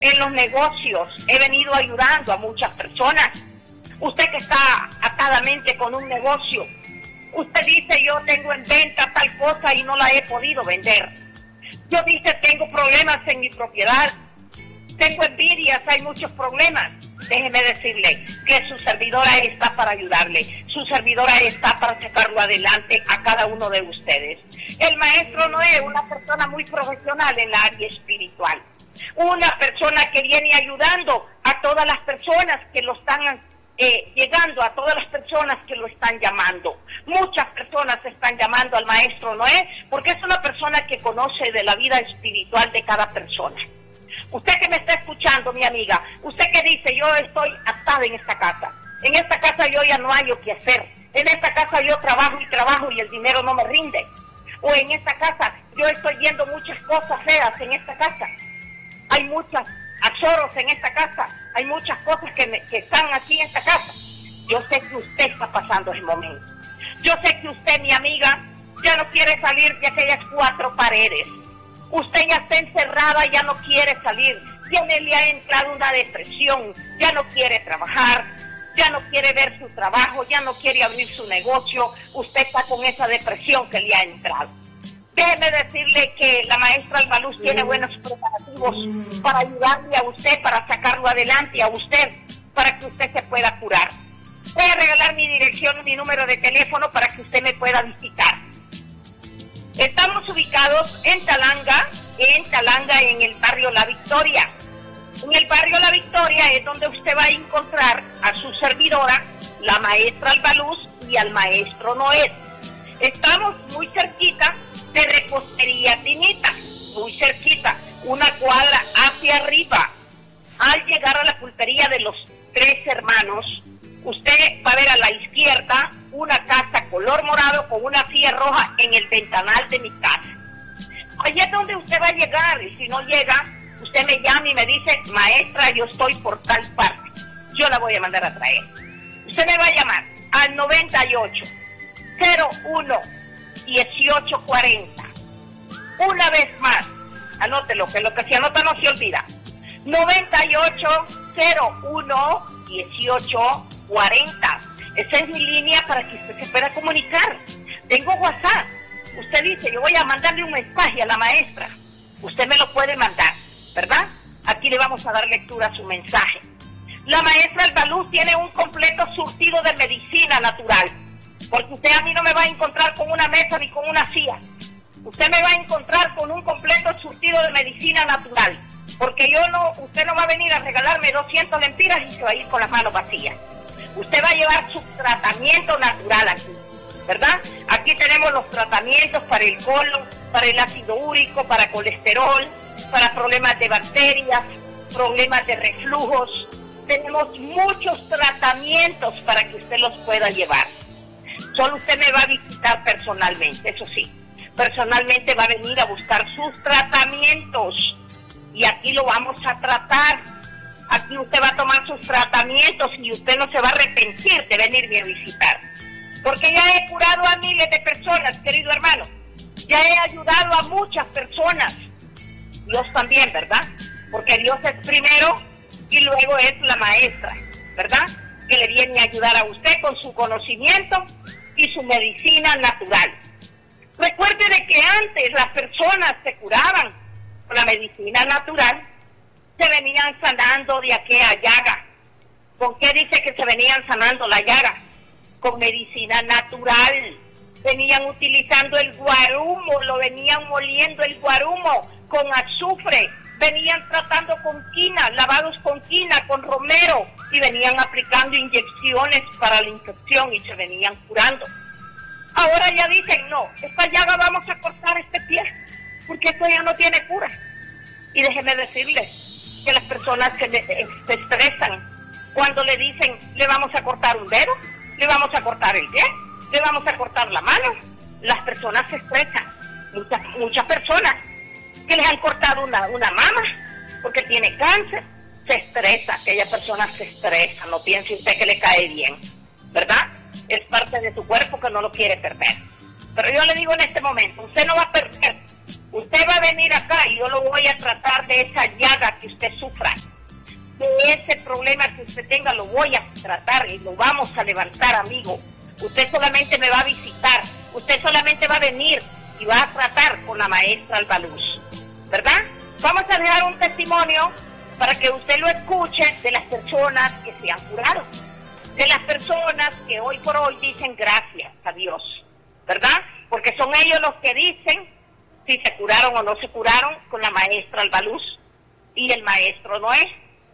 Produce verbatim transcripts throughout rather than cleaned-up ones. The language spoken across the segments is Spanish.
en los negocios, he venido ayudando a muchas personas. Usted que está atadamente con un negocio, usted dice, yo tengo en venta tal cosa y no la he podido vender. Yo dice, tengo problemas en mi propiedad, tengo envidias, hay muchos problemas. Déjeme decirle que su servidora está para ayudarle, su servidora está para sacarlo adelante a cada uno de ustedes. El maestro no es una persona muy profesional en la área espiritual, una persona que viene ayudando a todas las personas que lo están eh, llegando, a todas las personas que lo están llamando. Muchas personas están llamando al maestro Noé porque es una persona que conoce de la vida espiritual de cada persona. Usted que me está escuchando, mi amiga, usted que dice, yo estoy atada en esta casa, en esta casa yo ya no hallo qué hacer, en esta casa yo trabajo y trabajo y el dinero no me rinde, o en esta casa yo estoy viendo muchas cosas feas en esta casa, hay muchos azoros en esta casa, hay muchas cosas que, me, que están aquí en esta casa. Yo sé que usted está pasando ese momento, yo sé que usted, mi amiga, ya no quiere salir de aquellas cuatro paredes. Usted ya está encerrada, ya no quiere salir, ya le ha entrado una depresión, ya no quiere trabajar, ya no quiere ver su trabajo, ya no quiere abrir su negocio, usted está con esa depresión que le ha entrado. Déjeme decirle que la maestra Albaluz tiene buenos preparativos para ayudarle a usted, para sacarlo adelante a usted, para que usted se pueda curar. Voy a regalar mi dirección y mi número de teléfono para que usted me pueda visitar. Estamos ubicados en Talanga, en Talanga, en el barrio La Victoria. En el barrio La Victoria es donde usted va a encontrar a su servidora, la maestra Albaluz y al maestro Noé. Estamos muy cerquita de Repostería Tinita, muy cerquita, una cuadra hacia arriba. Al llegar a la pulpería de los Tres Hermanos, usted va a ver a la izquierda una casa color morado con una silla roja en el ventanal de mi casa. Allí es donde usted va a llegar, y si no llega, usted me llama y me dice, maestra, yo estoy por tal parte, yo la voy a mandar a traer. Usted me va a llamar al noventa y ocho, cero uno, dieciocho cuarenta. Una vez más, anótelo, que lo que se anota no se olvida. noventa y ocho, cero uno, dieciocho cuarenta. Esa es mi línea para que usted se pueda comunicar. Tengo WhatsApp. Usted dice, yo voy a mandarle un mensaje a la maestra. Usted me lo puede mandar, ¿verdad? Aquí le vamos a dar lectura a su mensaje. La maestra Albaluz tiene un completo surtido de medicina natural, porque usted a mí no me va a encontrar con una mesa ni con una silla. Usted me va a encontrar con un completo surtido de medicina natural, porque yo no, usted no va a venir a regalarme doscientas lempiras y se va a ir con las manos vacías. Usted va a llevar su tratamiento natural aquí, ¿verdad? Aquí tenemos los tratamientos para el colon, para el ácido úrico, para colesterol, para problemas de bacterias, problemas de reflujos. Tenemos muchos tratamientos para que usted los pueda llevar. Solo usted me va a visitar personalmente, eso sí. Personalmente va a venir a buscar sus tratamientos y aquí lo vamos a tratar. Aquí usted va a tomar sus tratamientos y usted no se va a arrepentir de venirme a visitar. Porque ya he curado a miles de personas, querido hermano. Ya he ayudado a muchas personas. Dios también, ¿verdad? Porque Dios es primero y luego es la maestra, ¿verdad? Que le viene a ayudar a usted con su conocimiento y su medicina natural. Recuerde de que antes las personas se curaban con la medicina natural, se venían sanando de aquella llaga. ¿Con qué dice que se venían sanando la llaga? Con medicina natural. Venían utilizando el guarumo, lo venían moliendo el guarumo con azufre, venían tratando con quina, lavados con quina, con romero, y venían aplicando inyecciones para la infección y se venían curando. Ahora ya dicen, no, esta llaga vamos a cortar este pie, porque esto ya no tiene cura. Y déjeme decirle que las personas que le, se estresan cuando le dicen, le vamos a cortar un dedo, le vamos a cortar el pie, le vamos a cortar la mano, las personas se estresan. Muchas, muchas personas que les han cortado una, una mama porque tiene cáncer, se estresa, aquella persona se estresa, no piense usted que le cae bien, ¿verdad? Es parte de su cuerpo que no lo quiere perder. Pero yo le digo en este momento, usted no va a perder Usted va a venir acá y yo lo voy a tratar de esa llaga que usted sufra. De ese problema que usted tenga lo voy a tratar y lo vamos a levantar, amigo. Usted solamente me va a visitar. Usted solamente va a venir y va a tratar con la maestra Albaluz, ¿verdad? Vamos a dejar un testimonio para que usted lo escuche de las personas que se han curado, de las personas que hoy por hoy dicen gracias a Dios, ¿verdad? Porque son ellos los que dicen si se curaron o no se curaron con la maestra Albaluz y el maestro Noé.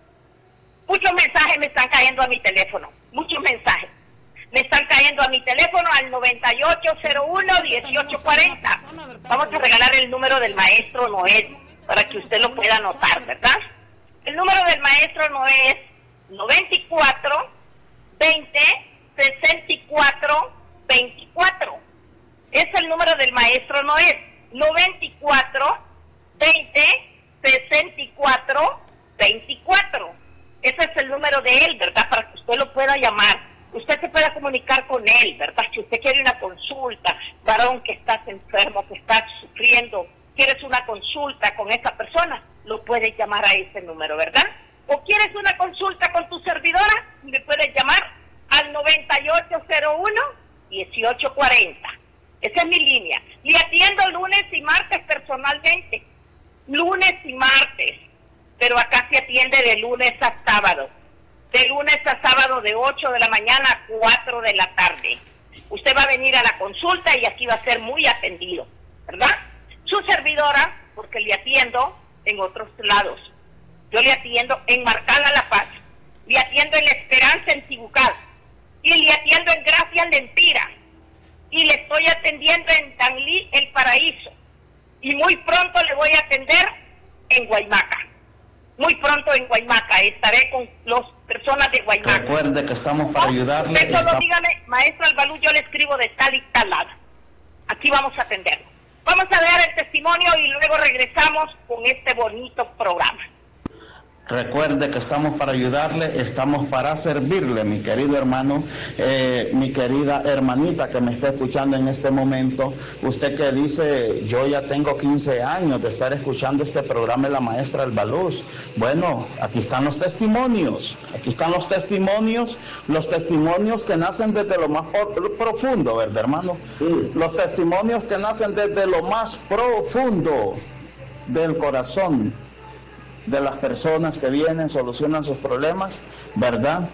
Muchos mensajes me están cayendo a mi teléfono, muchos mensajes. Me están cayendo a mi teléfono al noventa y ocho cero uno, dieciocho cuarenta. Vamos a regalar el número del maestro Noé para que usted lo pueda anotar, ¿verdad? El número del maestro Noé es noventa y cuatro, veinte, sesenta y cuatro, veinticuatro. Es el número del maestro Noé. noventa y cuatro, veinte, sesenta y cuatro, veinticuatro. Ese es el número de él, ¿verdad? Para que usted lo pueda llamar. Usted se pueda comunicar con él, ¿verdad? Si usted quiere una consulta, varón que estás enfermo, que estás sufriendo, quieres una consulta con esa persona, lo puedes llamar a ese número, ¿verdad? O quieres una consulta con tu servidora, me puedes llamar al noventa y ocho cero uno, dieciocho cuarenta. Esa es mi línea. Y atiendo lunes y martes personalmente. Lunes y martes. Pero acá se atiende de lunes a sábado. De lunes a sábado de ocho de la mañana a cuatro de la tarde. Usted va a venir a la consulta y aquí va a ser muy atendido, ¿verdad? Su servidora, porque le atiendo en otros lados. Yo le atiendo en Marcala La Paz, le atiendo en La Esperanza en Cibucal, y le atiendo en Gracia Lempira, y le estoy atendiendo en Danlí, El Paraíso, y muy pronto le voy a atender en Guaymaca. Muy pronto en Guaymaca estaré con las personas de Guaymaca. Recuerde que estamos para ayudarle. Usted solo está... dígame, maestro Albaluz, yo le escribo de tal y tal lado. Aquí vamos a atenderlo. Vamos a dar el testimonio y luego regresamos con este bonito programa. Recuerde que estamos para ayudarle, estamos para servirle, mi querido hermano, eh, mi querida hermanita que me está escuchando en este momento. Usted que dice, yo ya tengo quince años de estar escuchando este programa de la maestra Albaluz. Bueno, aquí están los testimonios, aquí están los testimonios, los testimonios que nacen desde lo más profundo, ¿verdad, hermano? Sí. Los testimonios que nacen desde lo más profundo del corazón de las personas que vienen, solucionan sus problemas, ¿verdad?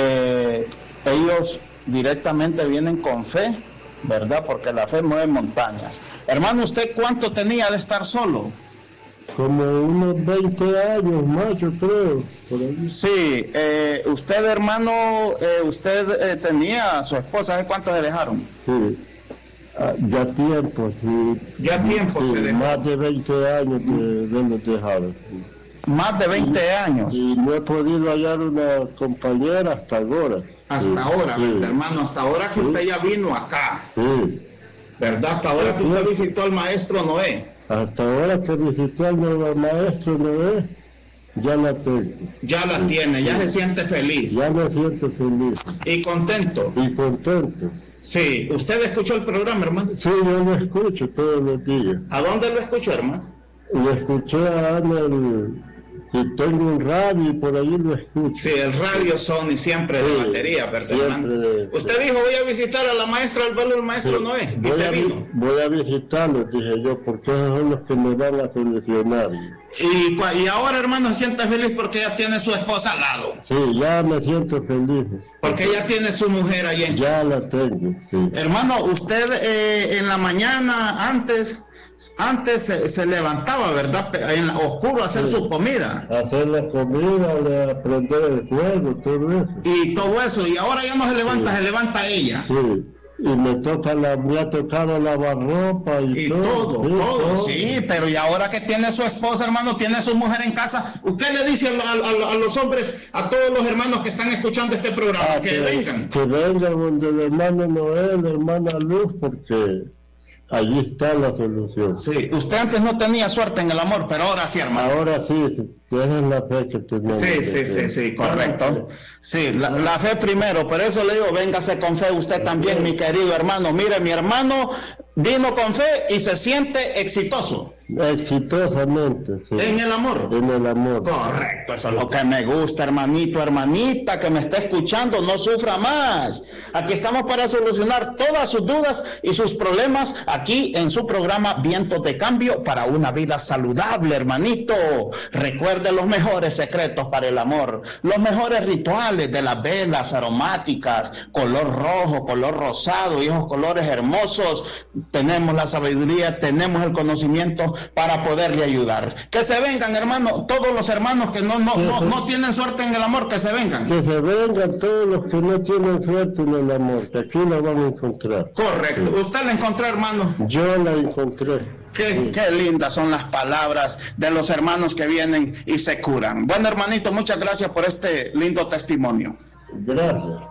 Eh, ellos directamente vienen con fe, ¿verdad? Porque la fe mueve montañas. Hermano, ¿usted cuánto tenía de estar solo? Como unos veinte años más, yo creo. Por ahí. Sí, eh, usted, hermano, eh, usted eh, tenía a su esposa, ¿de cuánto se dejaron? Sí. Ah, ya tiempo, sí. Ya tiempo sí, se dejó. Más de veinte años que hemos dejado. Sí. Más de veinte y, años. Y no he podido hallar una compañera hasta ahora. Hasta sí, ahora, sí. hermano, hasta ahora que sí. usted ya vino acá. Sí. ¿Verdad? Hasta ahora que usted visitó al maestro Noé. Hasta ahora que visité al maestro Noé, ya la tengo. Ya la sí. tiene, ya sí. se siente feliz. Ya me siento feliz. Y contento. Y contento. Sí. ¿Usted escuchó el programa, hermano? Sí, yo lo escucho todos los días. ¿A dónde lo escuchó, hermano? Lo escuché en el... Y tengo un radio y por ahí lo escucho. Sí, el radio Sony siempre sí, de batería, ¿verdad, hermano? De... Usted dijo, voy a visitar a la maestra Albaluz, el maestro sí, Noé, y voy se a, vino. Voy a visitarlos, dije yo, porque esos son los que me van a solucionar. Y, y ahora, hermano, se siente feliz porque ya tiene su esposa al lado. Sí, ya me siento feliz. Porque ya tiene su mujer ahí en Ya la tengo, sí. Hermano, usted eh, en la mañana, antes... Antes se, se levantaba, ¿verdad? En oscuro a hacer sí. su comida. Hacer la comida, aprender el fuego, todo eso. Y todo eso, y ahora ya no se levanta, sí. se levanta ella. Sí, y me toca la, me ha tocado lavar ropa y, y todo. todo, sí, todo, todo, sí, pero y ahora que tiene su esposa, hermano, tiene su mujer en casa, usted le dice a, a, a los hombres, a todos los hermanos que están escuchando este programa, ah, que, que vengan. Que vengan donde el hermano Noé, la hermana Luz, porque... allí está la solución. Sí, usted antes no tenía suerte en el amor, pero ahora sí, hermano. Ahora sí, Esa es la fe que tenemos. Sí, sí, sí, sí, correcto. Sí, la, la fe primero, por eso le digo, véngase con fe usted también, mi querido hermano. Mire, mi hermano vino con fe y se siente exitoso. Exitosamente, sí. En el amor. En el amor. Correcto, eso es lo que me gusta, hermanito, hermanita, que me está escuchando, no sufra más. Aquí estamos para solucionar todas sus dudas y sus problemas aquí en su programa Vientos de Cambio para una vida saludable, hermanito. Recuerde los mejores secretos para el amor, los mejores rituales de las velas aromáticas, color rojo, color rosado y esos colores hermosos. Tenemos la sabiduría, tenemos el conocimiento para poderle ayudar. Que se vengan, hermano, todos los hermanos que no, no, no, no tienen suerte en el amor, que se vengan. Que se vengan todos los que no tienen suerte en el amor, que aquí la van a encontrar. Correcto. Sí. ¿Usted la encontró, hermano? Yo la encontré. Qué, sí. Qué lindas son las palabras de los hermanos que vienen y se curan. Bueno, hermanito, muchas gracias por este lindo testimonio. Gracias.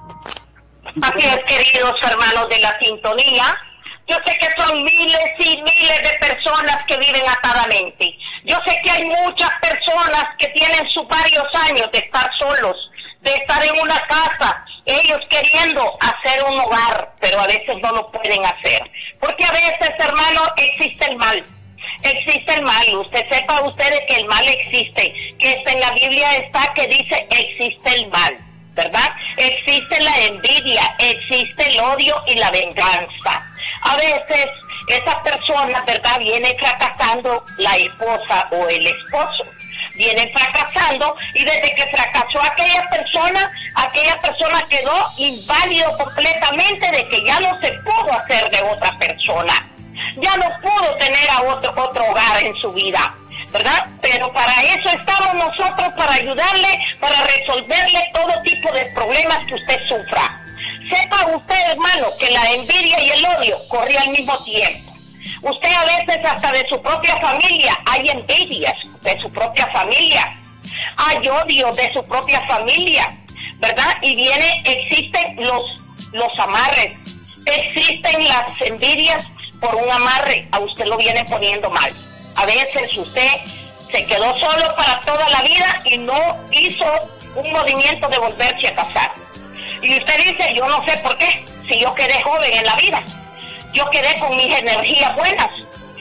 Así es, queridos hermanos de la sintonía. Yo sé que son miles y miles de personas que viven atadamente. Yo sé que hay muchas personas que tienen sus varios años de estar solos, de estar en una casa, ellos queriendo hacer un hogar, pero a veces no lo pueden hacer. Porque a veces, hermano, existe el mal. Existe el mal. Usted sepa ustedes que el mal existe. Que en la Biblia está que dice existe el mal, ¿verdad? Existe la envidia, existe el odio y la venganza. A veces esa persona, ¿verdad?, viene fracasando la esposa o el esposo. Viene fracasando y desde que fracasó aquella persona, aquella persona quedó inválido completamente de que ya no se pudo hacer de otra persona. Ya no pudo tener a otro, otro hogar en su vida, ¿verdad? Pero para eso estamos nosotros, para ayudarle, para resolverle todo tipo de problemas que usted sufra. Sepa usted, hermano, que la envidia y el odio corren al mismo tiempo. Usted a veces hasta de su propia familia hay envidias, de su propia familia. Hay odio de su propia familia, ¿verdad? Y viene, existen los, los amarres, existen las envidias por un amarre, a usted lo viene poniendo mal. A veces usted se quedó solo para toda la vida y no hizo un movimiento de volverse a casar. Y usted dice, yo no sé por qué, si yo quedé joven en la vida, yo quedé con mis energías buenas,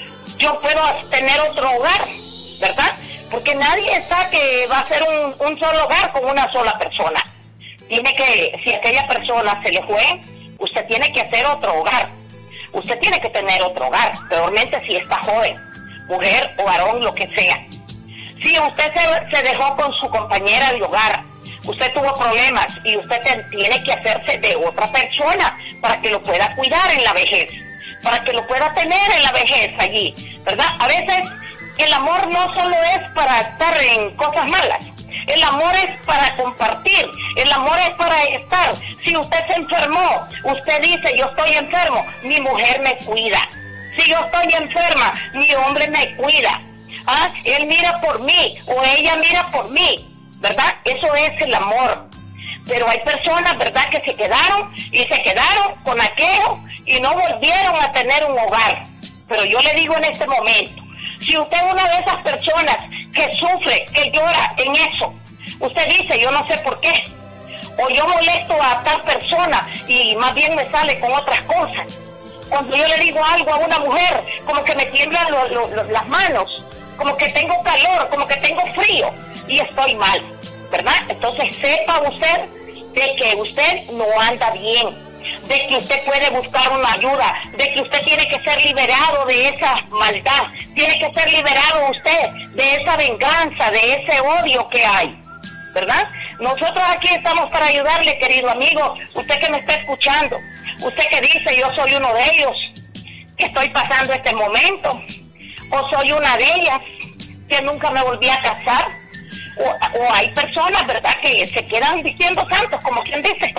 yo puedo tener otro hogar, ¿verdad? Porque nadie está que va a ser un, un solo hogar con una sola persona. Tiene que, si aquella persona se le fue, usted tiene que hacer otro hogar. Usted tiene que tener otro hogar, peormente si está joven, mujer o varón, lo que sea. Si usted se, se dejó con su compañera de hogar, usted tuvo problemas y usted te, tiene que hacerse de otra persona para que lo pueda cuidar en la vejez, para que lo pueda tener en la vejez allí, ¿verdad? A veces el amor no solo es para estar en cosas malas, el amor es para compartir, el amor es para estar. Si usted se enfermó, usted dice, yo estoy enfermo, mi mujer me cuida. Si yo estoy enferma, mi hombre me cuida. ¿Ah? Él mira por mí o ella mira por mí, ¿verdad? Eso es el amor. Pero hay personas, ¿verdad?, que se quedaron y se quedaron con aquello y no volvieron a tener un hogar. Pero yo le digo en este momento, si usted es una de esas personas que sufre, que llora en eso, usted dice, yo no sé por qué, o yo molesto a tal persona y más bien me sale con otras cosas. Cuando yo le digo algo a una mujer, como que me tiemblan lo, lo, lo, las manos, como que tengo calor, como que tengo frío y estoy mal, ¿verdad? Entonces sepa usted de que usted no anda bien, de que usted puede buscar una ayuda, de que usted tiene que ser liberado de esa maldad, tiene que ser liberado usted de esa venganza, de ese odio que hay, ¿verdad? Nosotros aquí estamos para ayudarle, querido amigo, usted que me está escuchando, usted que dice, yo soy uno de ellos, que estoy pasando este momento, o soy una de ellas, que nunca me volví a casar, o, o hay personas, ¿verdad?, que se quedan diciendo santos, como quien dice.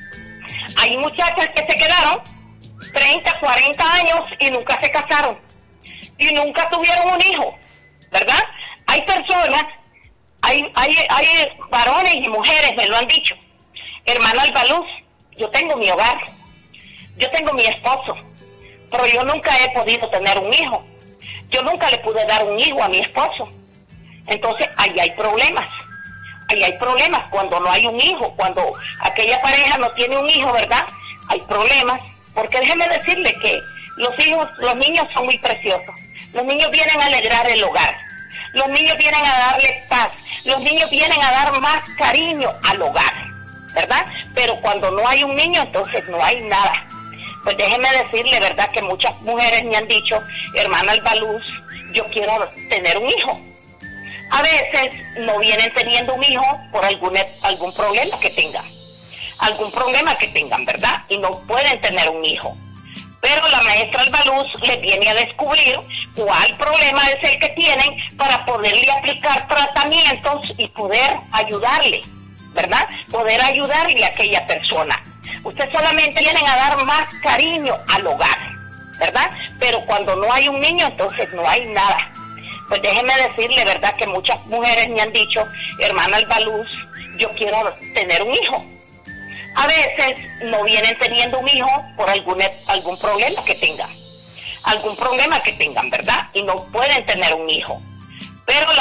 Hay muchachas que se quedaron treinta, cuarenta años y nunca se casaron, y nunca tuvieron un hijo, ¿verdad? Hay personas, hay, hay, hay varones y mujeres, me lo han dicho, hermano Albaluz, yo tengo mi hogar, yo tengo mi esposo, pero yo nunca he podido tener un hijo, yo nunca le pude dar un hijo a mi esposo. Entonces, ahí hay problemas. Ahí hay problemas cuando no hay un hijo, cuando aquella pareja no tiene un hijo, ¿verdad? Hay problemas, porque déjeme decirle que los hijos, los niños son muy preciosos. Los niños vienen a alegrar el hogar. Los niños vienen a darle paz. Los niños vienen a dar más cariño al hogar, ¿verdad? Pero cuando no hay un niño, entonces no hay nada. Pues déjeme decirle, ¿verdad? Que muchas mujeres me han dicho, hermana Albaluz, yo quiero tener un hijo. A veces no vienen teniendo un hijo por algún, algún problema que tengan. Algún problema que tengan, ¿verdad? Y no pueden tener un hijo. Pero la maestra Albaluz les viene a descubrir cuál problema es el que tienen para poderle aplicar tratamientos y poder ayudarle, ¿verdad? Poder ayudarle a aquella persona. Ustedes solamente vienen a dar más cariño al hogar, ¿verdad? Pero cuando no hay un niño, entonces no hay nada. Pues déjeme decirle, ¿verdad? Que muchas mujeres me han dicho, hermana Albaluz, yo quiero tener un hijo. A veces no vienen teniendo un hijo por algún, algún problema que tengan. Algún problema que tengan, ¿verdad? Y no pueden tener un hijo. Pero la